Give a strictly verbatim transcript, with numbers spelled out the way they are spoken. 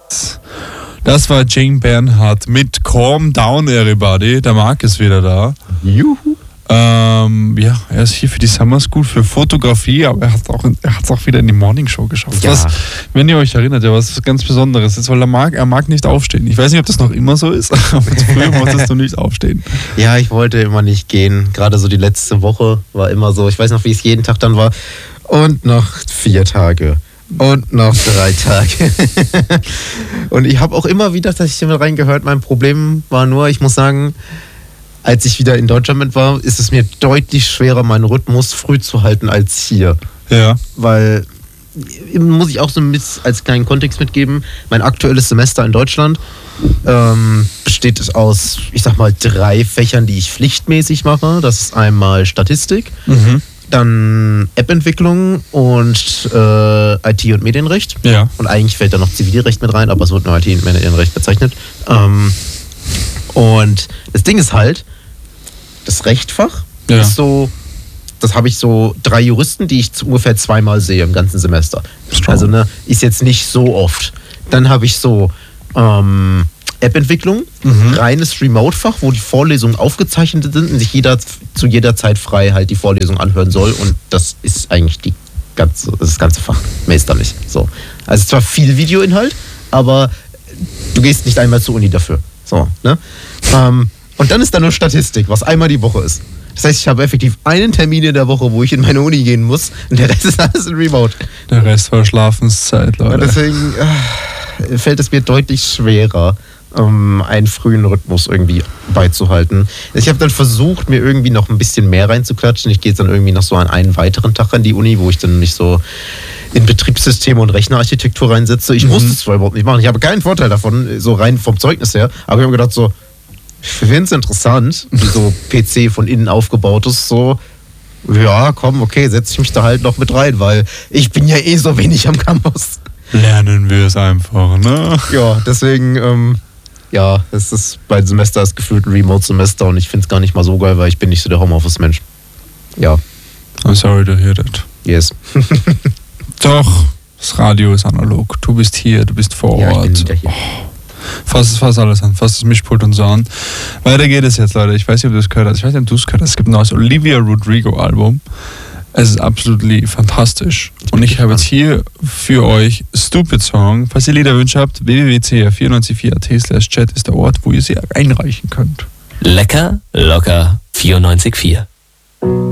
Das war Jane Bernhardt mit Calm Down Everybody. Der Marc ist wieder da. Juhu. Ähm, ja, er ist hier für die Summer School für Fotografie, aber er hat es auch, auch wieder in die Morning Show geschafft. Ja. Was, wenn ihr euch erinnert, ja, was ganz Besonderes ist, weil er mag, er mag nicht aufstehen. Ich weiß nicht, ob das noch immer so ist, aber früher wolltest du nicht aufstehen. Ja, ich wollte immer nicht gehen. Gerade so die letzte Woche war immer so. Ich weiß noch, wie es jeden Tag dann war. Und noch vier Tage. Und noch drei Tage. Und ich habe auch immer wieder, dass ich hier mit reingehört, mein Problem war nur, ich muss sagen, als ich wieder in Deutschland war, ist es mir deutlich schwerer, meinen Rhythmus früh zu halten als hier. Ja. Weil, muss ich auch so ein bisschen als kleinen Kontext mitgeben, mein aktuelles Semester in Deutschland ähm, besteht aus, ich sag mal, drei Fächern, die ich pflichtmäßig mache. Das ist einmal Statistik, Mhm. dann App-Entwicklung und äh, I T und Medienrecht. Ja. Und eigentlich fällt da noch Zivilrecht mit rein, aber es wird nur I T und Medienrecht bezeichnet. Ähm, und das Ding ist halt, das Rechtfach Ja. ist so, das habe ich so drei Juristen, die ich ungefähr zweimal sehe im ganzen Semester. Strong. Also ne, ist jetzt nicht so oft. Dann habe ich so ähm, App-Entwicklung, Mhm. reines Remote-Fach, wo die Vorlesungen aufgezeichnet sind und sich jeder zu jeder Zeit frei halt die Vorlesung anhören soll. Und das ist eigentlich die ganze, das ganze Fach. Mehr ist da nicht. So. Also zwar viel Videoinhalt, aber du gehst nicht einmal zur Uni dafür. So, ne? Ähm, und dann ist da nur Statistik, was einmal die Woche ist. Das heißt, ich habe effektiv einen Termin in der Woche, wo ich in meine Uni gehen muss und der Rest ist alles in Remote. Der Rest war Schlafenszeit, Leute. Und deswegen äh, fällt es mir deutlich schwerer, um einen frühen Rhythmus irgendwie beizuhalten. Ich habe dann versucht, mir irgendwie noch ein bisschen mehr reinzuklatschen. Ich gehe jetzt dann irgendwie noch so an einen weiteren Tag an die Uni, wo ich dann nicht so in Betriebssysteme und Rechnerarchitektur reinsetze. Ich Mhm. muss es zwar überhaupt nicht machen. Ich habe keinen Vorteil davon, so rein vom Zeugnis her. Aber ich habe gedacht so, ich finde es interessant, wie so P C von innen aufgebaut ist. So, ja, komm, okay, setze ich mich da halt noch mit rein, weil ich bin ja eh so wenig am Campus. Lernen wir es einfach, ne? Ja, deswegen, ähm, ja, es ist mein Semester ist gefühlt ein Remote-Semester und ich finde es gar nicht mal so geil, weil ich bin nicht so der Homeoffice-Mensch. Ja, I'm sorry to hear that. yes. Doch, das Radio ist analog. Du bist hier, du bist vor Ja, ich bin Ort. wieder hier. Fass, fass alles an, fass das Mischpult und so an. Weiter geht es jetzt, Leute. Ich weiß nicht, ob du das gehört hast. Ich weiß nicht, ob du es gehört hast. Es gibt ein neues Olivia Rodrigo-Album. Es ist absolut fantastisch. Und ich habe jetzt hier für euch Stupid Song. Falls ihr Liederwünsche habt, w w w punkt c r vier neun vier punkt a t slash chat ist der Ort, wo ihr sie einreichen könnt. Lecker, locker, vierundneunzig Komma vier.